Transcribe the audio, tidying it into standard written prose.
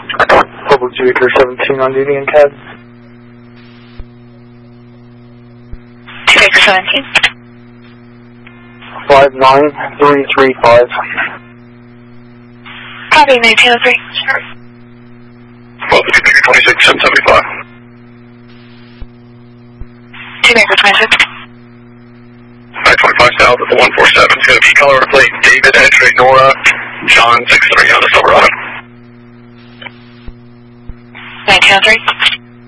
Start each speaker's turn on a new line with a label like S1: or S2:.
S1: Public Victor 17 on duty in CAD.
S2: 2 Victor 17.
S1: 59335.
S2: Copy, 903.
S3: Public Victor 26, 775.
S2: 2 Victor 26.
S3: 525 south at the 147. It's going to be color plate David X-ray Nora, John 63 on the Silverado.
S2: 903.